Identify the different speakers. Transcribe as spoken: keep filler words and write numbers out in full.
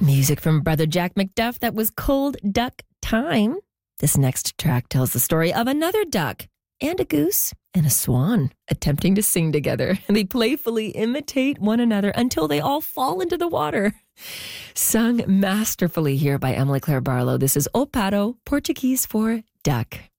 Speaker 1: Music from Brother Jack McDuff. That was Cold Duck Time. This next track tells the story of another duck and a goose and a swan attempting to sing together. And they playfully imitate one another until they all fall into the water. Sung masterfully here by Emily Claire Barlow. This is O Pato, Portuguese for duck.